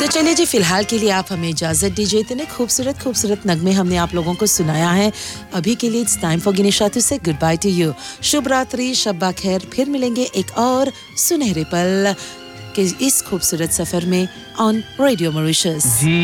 तो चलिए जी, फिलहाल के लिए आप हमें इजाजत दीजिए। इतने खूबसूरत नगमे हमने आप लोगों को सुनाया है। अभी के लिए इट्स टाइम फॉर गिनीशा टू से गुड बाय टू यू। शुभ रात्रि, शब्बा खैर। फिर मिलेंगे एक और सुनहरे पल के इस खूबसूरत सफर में ऑन रेडियो मॉरिशस।